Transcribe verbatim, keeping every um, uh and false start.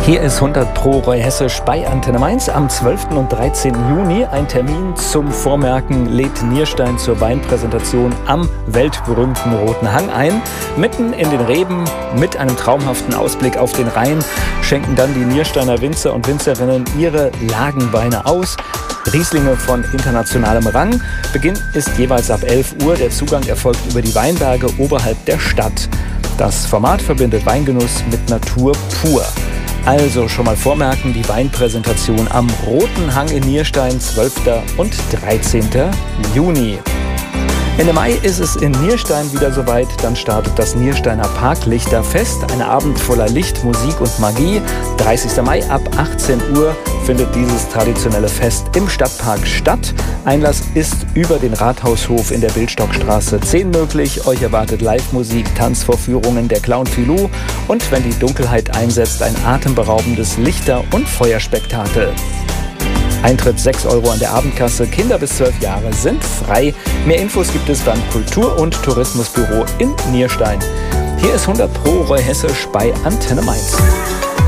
Hier ist hundert Pro Roy Hessisch bei Antenne Mainz. Am zwölften und dreizehnten Juni ein Termin zum Vormerken lädt Nierstein zur Weinpräsentation am weltberühmten Roten Hang ein. Mitten in den Reben mit einem traumhaften Ausblick auf den Rhein schenken dann die Niersteiner Winzer und Winzerinnen ihre Lagenweine aus. Rieslinge von internationalem Rang. Beginn ist jeweils ab elf Uhr. Der Zugang erfolgt über die Weinberge oberhalb der Stadt. Das Format verbindet Weingenuss mit Natur pur. Also schon mal vormerken, die Weinpräsentation am Roten Hang in Nierstein, zwölften und dreizehnten Juni. Ende Mai ist es in Nierstein wieder soweit, dann startet das Niersteiner Parklichterfest, ein Abend voller Licht, Musik und Magie. dreißigsten Mai ab achtzehn Uhr findet dieses traditionelle Fest im Stadtpark statt. Einlass ist über den Rathaushof in der Bildstockstraße zehn möglich. Euch erwartet Live-Musik, Tanzvorführungen, der Clown Filou und wenn die Dunkelheit einsetzt, ein atemberaubendes Lichter- und Feuerspektakel. Eintritt sechs Euro an der Abendkasse, Kinder bis zwölf Jahre sind frei. Mehr Infos gibt es beim Kultur- und Tourismusbüro in Nierstein. Hier ist hundert Pro Roy Hessisch bei Antenne Mainz.